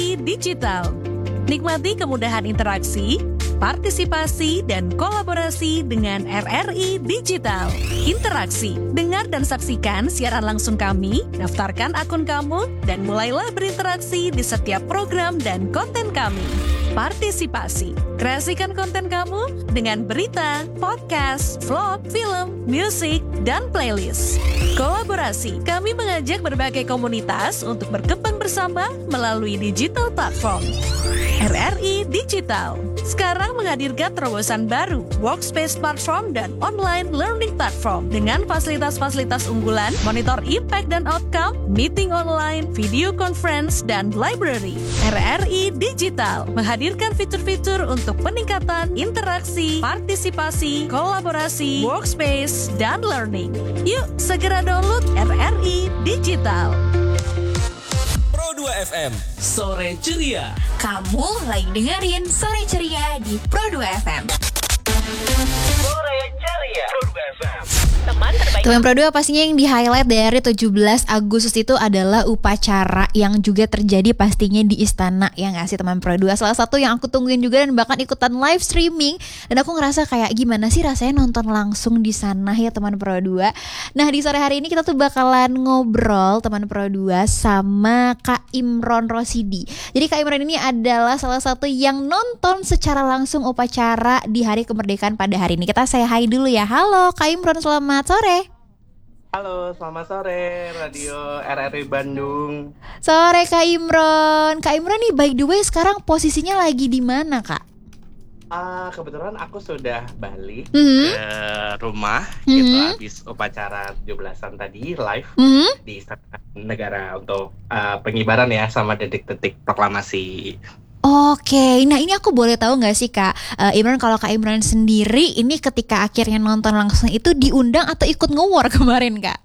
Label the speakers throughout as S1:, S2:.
S1: RRI Digital. Nikmati kemudahan interaksi, partisipasi, dan kolaborasi dengan RRI Digital. Interaksi, dengar dan saksikan siaran langsung kami, daftarkan akun kamu, dan mulailah berinteraksi di setiap program dan konten kami. Partisipasi, kreasikan konten kamu dengan berita, podcast, vlog, film, musik, dan playlist. Kolaborasi, kami mengajak berbagai komunitas untuk berkembang bersama melalui digital platform. RRI Digital sekarang menghadirkan terobosan baru, workspace platform dan online learning platform dengan fasilitas-fasilitas unggulan, monitor impact dan outcome, meeting online, video conference, dan library. RRI Digital menghadirkan fitur-fitur untuk peningkatan interaksi, partisipasi, kolaborasi, workspace, dan learning. Yuk segera download RRI Digital.
S2: Pro 2 FM, Sore Ceria.
S3: Kamu lagi dengerin Sore Ceria di Pro 2 FM.
S2: Sore Ceria. Pro 2 FM.
S3: Teman Pro 2 pastinya yang di-highlight dari 17 Agustus itu adalah upacara yang juga terjadi pastinya di Istana, ya nggak sih teman Pro 2? Salah satu yang aku tungguin juga dan bahkan ikutan live streaming. Dan aku ngerasa kayak gimana sih rasanya nonton langsung di sana ya teman Pro 2. Nah di sore hari ini kita tuh bakalan ngobrol teman Pro 2 sama Kak Imron Rosidi. Jadi Kak Imron ini adalah salah satu yang nonton secara langsung upacara di Hari Kemerdekaan pada hari ini. Kita say hi dulu ya. Halo Kak Imron, selamat sore.
S4: Halo, selamat sore Radio RRI Bandung.
S3: Sore Kak Imron. Kak Imron nih by the way sekarang posisinya lagi di mana Kak?
S4: Kebetulan aku sudah balik ke rumah gitu habis upacara 17-an tadi live di Istana Negara untuk pengibaran ya sama detik-detik proklamasi.
S3: Oke, nah ini aku boleh tahu nggak sih Kak Imron, kalau Kak Imron sendiri ini ketika akhirnya nonton langsung itu diundang atau ikut nge-war kemarin Kak?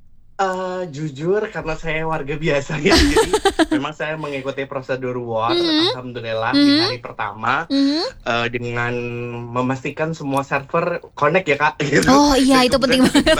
S4: Jujur karena saya warga biasa ya, jadi memang saya mengikuti prosedur war, alhamdulillah di hari pertama dengan memastikan semua server connect ya Kak. Gitu.
S3: Oh iya, itu penting banget.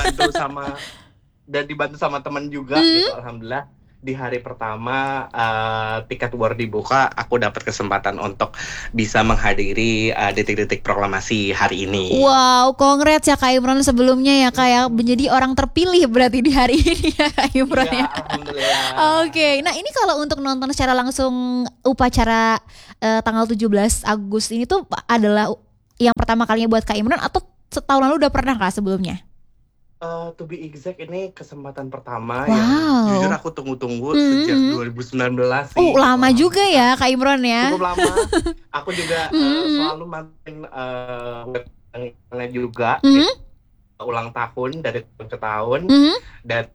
S4: Dibantu sama teman juga gitu, alhamdulillah. Di hari pertama tiket war dibuka, aku dapat kesempatan untuk bisa menghadiri detik-detik proklamasi hari ini.
S3: Wow, congrats ya Kak Imron sebelumnya ya Kak ya, menjadi orang terpilih berarti di hari ini ya Kak Imron ya.
S4: Alhamdulillah.
S3: Oke, nah ini kalau untuk nonton secara langsung upacara tanggal 17 Agustus ini tuh adalah yang pertama kalinya buat Kak Imron atau setahun lalu udah pernah Kak sebelumnya?
S4: To be exact ini kesempatan pertama
S3: wow.
S4: yang jujur aku tunggu-tunggu sejak 2019 sih.
S3: Lama juga ya Kak Imron ya.
S4: Cukup lama. Aku juga selalu mantengin webnya juga ulang tahun dari tahun ke tahun dan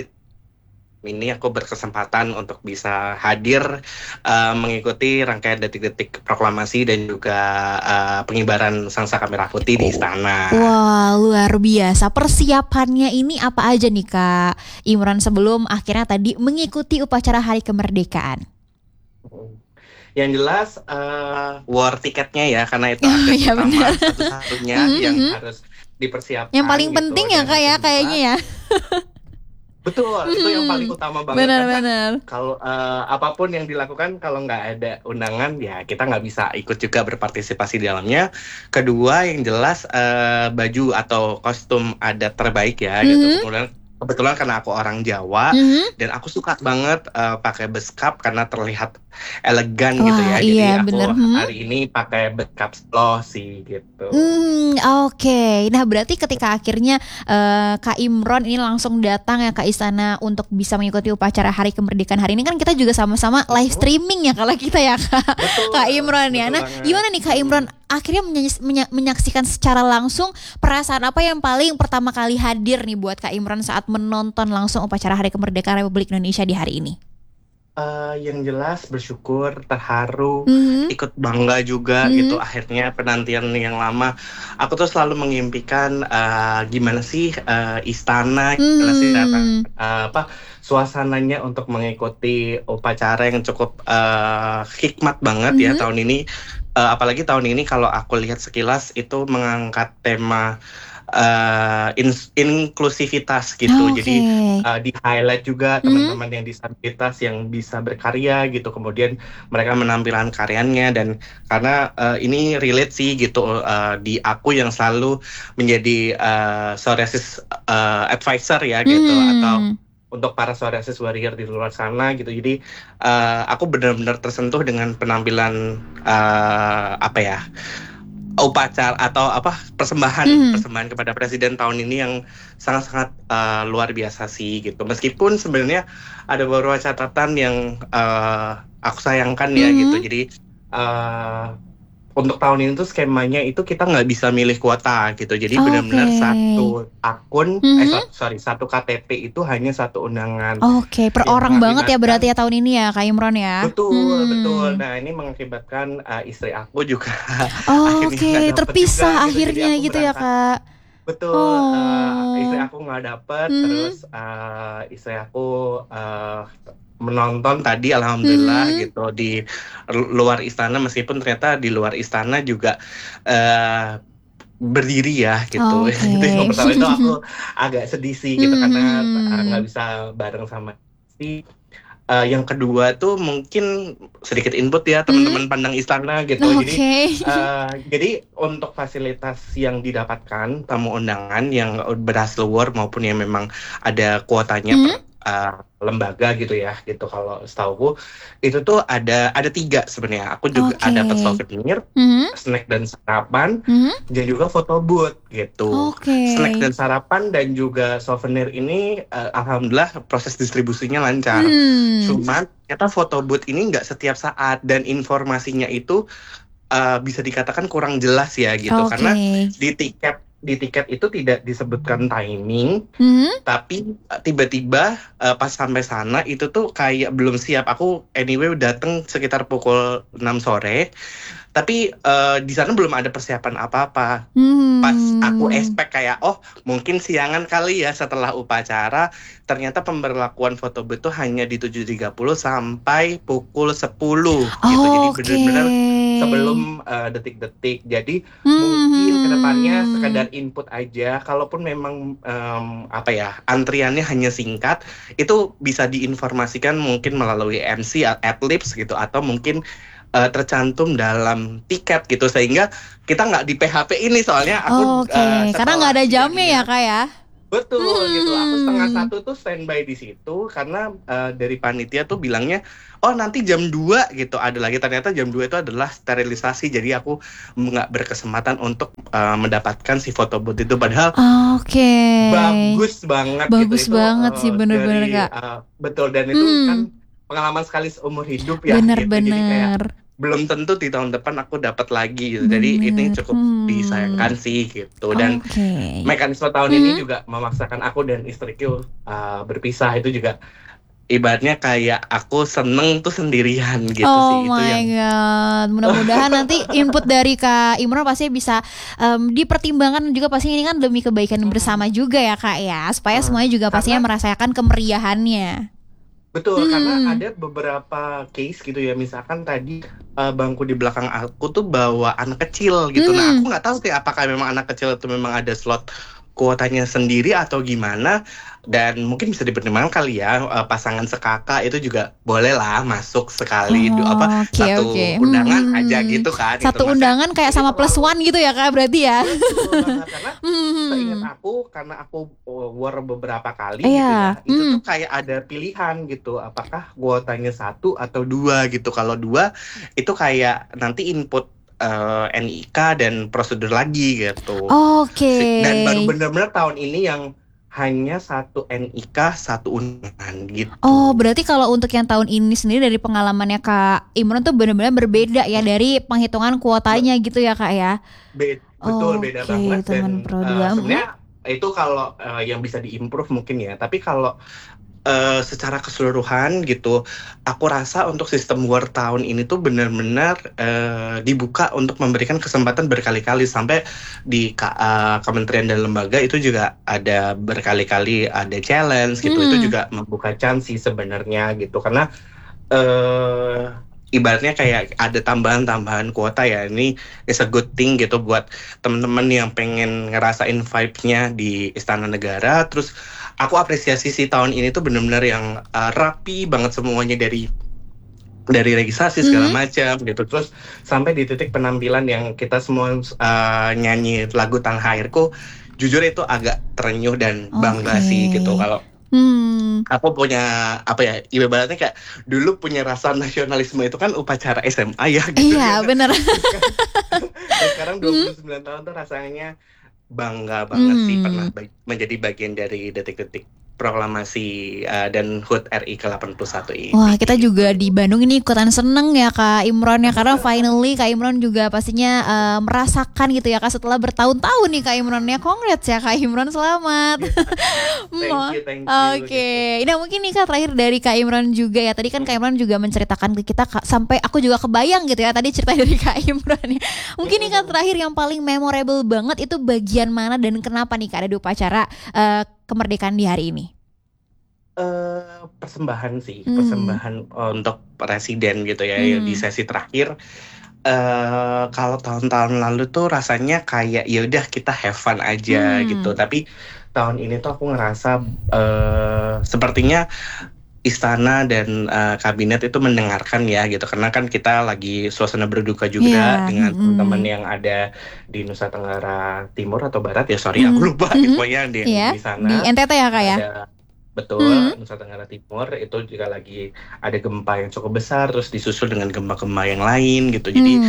S4: ini aku berkesempatan untuk bisa hadir mengikuti rangkaian detik-detik proklamasi dan juga pengibaran Sangsaka Merah Putih di Istana.
S3: Wah, luar biasa. Persiapannya ini apa aja nih Kak Imron sebelum akhirnya tadi mengikuti upacara Hari Kemerdekaan?
S4: Yang jelas war tiketnya ya, karena itu ada pertama satu-satunya yang harus dipersiapkan.
S3: Yang paling penting ya Kak ya kayaknya ya.
S4: Betul, itu yang paling utama banget.
S3: Benar-benar.
S4: Kalau apapun yang dilakukan, kalau nggak ada undangan, ya kita nggak bisa ikut juga berpartisipasi di dalamnya. Kedua, yang jelas baju atau kostum adat terbaik ya, gitu. Kebetulan karena aku orang Jawa dan aku suka banget pakai beskap karah terlihat elegan. Wah, gitu ya. Jadi
S3: iya,
S4: aku
S3: bener.
S4: hari ini pakai beskap slow sih gitu.
S3: Oke. Nah berarti ketika akhirnya Kak Imron ini langsung datang ya ke Istana untuk bisa mengikuti upacara Hari Kemerdekaan hari ini, kan kita juga sama-sama live streaming ya kalau kita ya Kak Imron ya. Nah banget. Gimana nih Kak Imron akhirnya menyaksikan secara langsung, perasaan apa yang paling pertama kali hadir nih buat Kak Imron saat menonton langsung upacara Hari Kemerdekaan Republik Indonesia di hari ini?
S4: Yang jelas bersyukur, terharu, ikut bangga juga gitu. Akhirnya penantian yang lama, aku tuh selalu mengimpikan gimana sih istana, gimana sih suasananya untuk mengikuti upacara yang cukup hikmat banget ya tahun ini. Apalagi tahun ini kalau aku lihat sekilas itu mengangkat tema inklusivitas gitu.
S3: Oke.
S4: Jadi di highlight juga teman-teman yang disabilitas yang bisa berkarya gitu. Kemudian mereka menampilkan karyanya, dan karena ini relate sih gitu di aku yang selalu menjadi psoriasis advisor ya gitu, atau untuk para psoriasis warrior di luar sana gitu. Jadi aku benar-benar tersentuh dengan penampilan upacara atau persembahan kepada presiden tahun ini yang sangat-sangat luar biasa sih gitu. Meskipun sebenarnya ada beberapa catatan yang aku sayangkan ya gitu. Jadi untuk tahun ini tuh skemanya itu kita nggak bisa milih kuota gitu. Jadi benar-benar satu akun, satu KTP itu hanya satu undangan.
S3: Oke, per orang banget ya berarti ya tahun ini ya Kak Imron ya.
S4: Betul. Nah ini mengakibatkan istri aku juga
S3: Oke, terpisah akhirnya gitu ya Kak.
S4: Betul, istri aku nggak dapet, terus istri aku menonton tadi alhamdulillah gitu di luar istana, meskipun ternyata di luar istana juga berdiri ya gitu. Itu yang pertama, itu aku agak sedih sih gitu karena nggak bisa bareng sama istri. Yang kedua tuh mungkin sedikit input ya teman-teman pandang istana gitu. Jadi untuk fasilitas yang didapatkan tamu undangan yang berhasil award maupun yang memang ada kuotanya per lembaga gitu ya gitu, kalau setauku itu tuh ada 3 sebenarnya. Aku juga ada dapat souvenir, snack dan sarapan, dan juga foto booth gitu. Snack dan sarapan dan juga souvenir ini alhamdulillah proses distribusinya lancar. Cuman ternyata foto booth ini nggak setiap saat, dan informasinya itu bisa dikatakan kurang jelas ya gitu, karena di tiket itu tidak disebutkan timing, tapi tiba-tiba pas sampai sana itu tuh kayak belum siap. Aku anyway datang sekitar pukul 6 sore, tapi di sana belum ada persiapan apa-apa. Pas aku expect kayak mungkin siangan kali ya setelah upacara, ternyata pemberlakuan foto booth itu hanya di 7.30 sampai pukul 10 gitu. Jadi benar-benar sebelum detik-detik. Jadi mungkin kedepannya sekedar input aja, kalaupun memang antriannya hanya singkat, itu bisa diinformasikan mungkin melalui MC Adlibs gitu, atau mungkin tercantum dalam tiket gitu, sehingga kita nggak di PHP ini. Soalnya aku
S3: karena nggak ada jamnya ya Kak ya.
S4: Betul gitu, aku 1:30 tuh standby di situ karena dari panitia tuh bilangnya nanti jam 2 gitu ada lagi. Ternyata jam 2 itu adalah sterilisasi, jadi aku nggak berkesempatan untuk mendapatkan si foto booth itu, padahal bagus banget
S3: sih bener-bener Kak.
S4: Betul, dan itu kan pengalaman sekali seumur hidup ya.
S3: Bener.
S4: Jadi kayak belum tentu di tahun depan aku dapat lagi gitu. Jadi ini cukup disayangkan sih gitu. Dan mekanisme tahun ini juga memaksakan aku dan istriku berpisah. Itu juga ibaratnya kayak aku seneng tuh sendirian gitu sih.
S3: Oh my god, mudah-mudahan nanti input dari Kak Imron pasti bisa dipertimbangkan, juga pasti ini kan demi kebaikan bersama juga ya Kak ya, supaya semuanya juga pastinya merasakan kemeriahannya.
S4: Betul, karena ada beberapa case gitu ya, misalkan tadi bangku di belakang aku tuh bawa anak kecil gitu. Nah aku nggak tahu sih apakah memang anak kecil itu memang ada slot kuotanya sendiri atau gimana, dan mungkin bisa dipertimbangkan kali ya pasangan sekakak itu juga boleh lah masuk sekali satu undangan aja gitu kan.
S3: Satu
S4: gitu.
S3: undangan kayak sama plus one gitu ya Kak berarti ya.
S4: Betul banget, karena seingat aku, karena aku war beberapa kali gitu ya, itu tuh kayak ada pilihan gitu, apakah kuotanya 1 atau 2 gitu. Kalau 2 itu kayak nanti input NIK dan prosedur lagi gitu. Dan baru benar-benar tahun ini yang hanya 1 NIK 1 undangan gitu.
S3: Berarti kalau untuk yang tahun ini sendiri dari pengalamannya Kak Imron tuh benar-benar berbeda ya dari penghitungan kuotanya gitu ya Kak ya.
S4: Betul, beda banget. Dan
S3: sebenarnya
S4: itu kalau yang bisa diimprove mungkin ya. Tapi kalau secara keseluruhan gitu, aku rasa untuk sistem war tahun ini tuh benar-benar dibuka untuk memberikan kesempatan berkali-kali, sampai di kementerian dan lembaga itu juga ada berkali-kali ada challenge gitu. Itu juga membuka chance sih sebenarnya gitu, karena ibaratnya kayak ada tambahan kuota ya. Ini is a good thing gitu buat teman-teman yang pengen ngerasain vibe-nya di Istana Negara. Terus aku apresiasi sih tahun ini tuh benar-benar yang rapi banget semuanya, dari registrasi segala macam gitu. Terus sampai di titik penampilan yang kita semua nyanyi lagu Tanah Airku, jujur itu agak terenyuh dan bangga sih gitu. Kalau aku punya apa ya, ibaratnya kayak dulu punya rasa nasionalisme itu kan upacara SMA ya gitu.
S3: Iya, benar.
S4: Sekarang 29 tahun tuh rasanya bangga banget sih pernah menjadi bagian dari detik-detik proklamasi dan HUT RI ke-81 ini.
S3: Wah, kita juga di Bandung ini ikutan seneng ya Kak Imron ya, karena finally Kak Imron juga pastinya merasakan gitu ya Kak, setelah bertahun-tahun nih Kak Imron ya. Congrats ya Kak Imron, selamat.
S4: Thank you.
S3: Oke. Nah mungkin nih Kak terakhir dari Kak Imron juga ya, tadi kan Kak Imron juga menceritakan ke kita sampai aku juga kebayang gitu ya tadi cerita dari Kak Imron ya. Mungkin nih Kak terakhir yang paling memorable banget itu bagian mana dan kenapa nih Kak ada di upacara kemerdekaan di hari ini?
S4: Persembahan untuk presiden gitu ya, di sesi terakhir. Kalau tahun-tahun lalu tuh rasanya kayak ya udah kita have fun aja gitu, tapi tahun ini tuh aku ngerasa sepertinya istana dan kabinet itu mendengarkan ya gitu, karena kan kita lagi suasana berduka juga dengan teman-teman yang ada di Nusa Tenggara Timur atau Barat ya, aku lupa pokoknya di sana. Di
S3: NTT ya Kak ya?
S4: Betul, Nusa Tenggara Timur itu juga lagi ada gempa yang cukup besar, terus disusul dengan gempa-gempa yang lain gitu. Jadi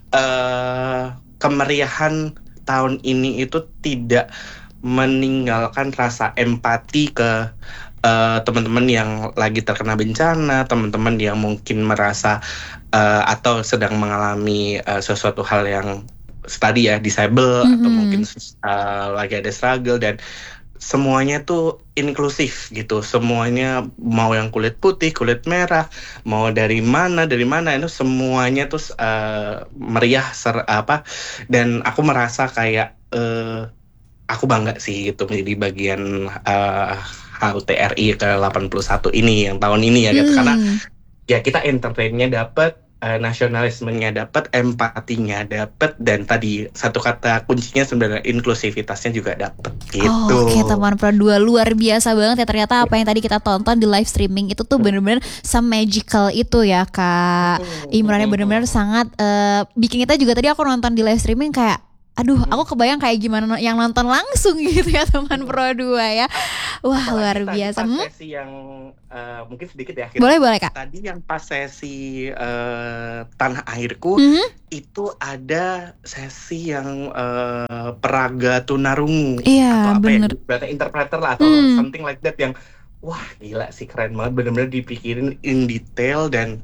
S4: kemeriahan tahun ini itu tidak meninggalkan rasa empati ke teman-teman yang lagi terkena bencana, teman-teman yang mungkin merasa atau sedang mengalami sesuatu hal yang tadi ya disable, atau mungkin lagi ada struggle, dan semuanya tuh inklusif gitu. Semuanya mau yang kulit putih, kulit merah, mau dari mana itu semuanya tuh meriah dan aku merasa kayak aku bangga sih gitu menjadi bagian HUT RI ke-81 ini yang tahun ini ya gitu. Karena ya kita entertainnya dapat, nasionalismenya dapat, empatinya dapat, dan tadi satu kata kuncinya sebenarnya inklusivitasnya juga dapat gitu.
S3: Oke, teman Pro 2 luar biasa banget ya, ternyata apa yang tadi kita tonton di live streaming itu tuh bener-bener magical itu ya Kak Imronnya, bener-bener sangat bikin kita juga, tadi aku nonton di live streaming kayak aduh, aku kebayang kayak gimana yang nonton langsung gitu ya teman Pro 2 ya. Wah, luar biasa.
S4: Sesi yang mungkin sedikit ya.
S3: Boleh Kak.
S4: Tadi yang pas sesi Tanah Airku itu ada sesi yang peraga tunarungu.
S3: Iya,
S4: atau apa
S3: bener.
S4: ya, berarti interpreter lah atau something like that, yang wah gila sih, keren banget, bener-bener dipikirin in detail, dan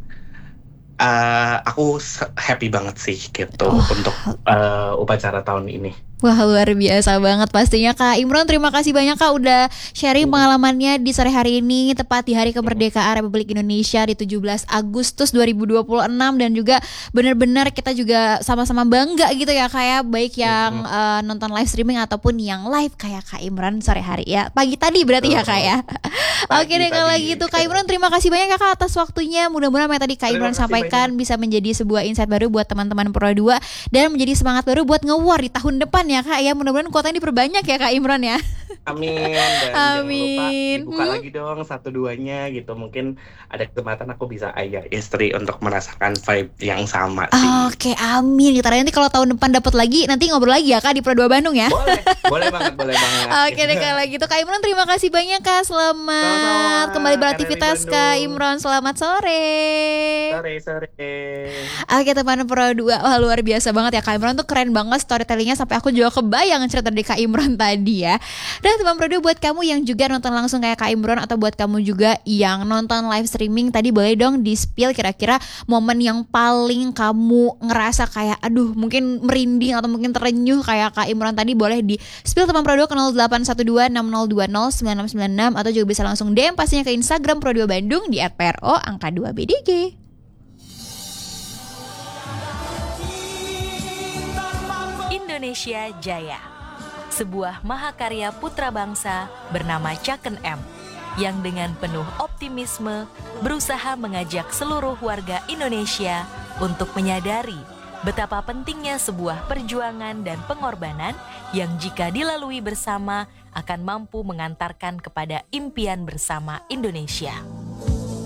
S4: aku happy banget sih gitu untuk upacara tahun ini.
S3: Wah, luar biasa banget pastinya Kak Imron. Terima kasih banyak Kak udah sharing pengalamannya di sore hari ini, tepat di Hari Kemerdekaan Republik Indonesia di 17 Agustus 2026. Dan juga benar-benar kita juga sama-sama bangga gitu ya Kak ya, baik yang nonton live streaming ataupun yang live kayak Kak Imron sore hari ya. Pagi tadi berarti ya Kak ya. Oke deh kalau gitu Kak Imron, terima kasih banyak ya Kak atas waktunya. Mudah-mudahan yang tadi Kak Imron sampaikan bisa menjadi sebuah insight baru buat teman-teman Pro 2 dan menjadi semangat baru buat nge-war di tahun depan ya Kak ya. Mudah-mudahan kuotanya diperbanyak ya Kak Imron ya.
S4: Amin. Dan jangan lupa dibuka lagi dong 1-2-nya gitu. Mungkin ada kesempatan aku bisa ajak istri untuk merasakan vibe yang sama sih.
S3: Oke, amin. Kita nanti kalau tahun depan dapat lagi, nanti ngobrol lagi ya Kak di Pro 2 Bandung ya.
S4: Boleh banget.
S3: Oke deh kalau gitu Kak Imron, terima kasih banyak Kak. Selamat kembali beraktivitas Kak Imron. Selamat sore.
S4: Sore.
S3: Oke teman Pro 2, wah luar biasa banget ya Kak Imron tuh, keren banget storytellingnya sampai aku juga kebayang cerita dari Kak Imron tadi ya. Dan teman Pro 2, buat kamu yang juga nonton langsung kayak Kak Imron, atau buat kamu juga yang nonton live streaming tadi, boleh dong di spill kira-kira momen yang paling kamu ngerasa kayak aduh mungkin merinding atau mungkin terenyuh kayak Kak Imron tadi. Boleh di spill teman Pro 2 ke 081260209996, atau juga bisa langsung DM pastinya ke Instagram Pro 2 Bandung di @pro_2bdg.
S1: Indonesia Jaya, sebuah mahakarya putra bangsa bernama Chaken M.
S5: yang dengan penuh optimisme berusaha mengajak seluruh warga Indonesia untuk menyadari betapa pentingnya sebuah perjuangan dan pengorbanan yang jika dilalui bersama akan mampu mengantarkan kepada impian bersama Indonesia.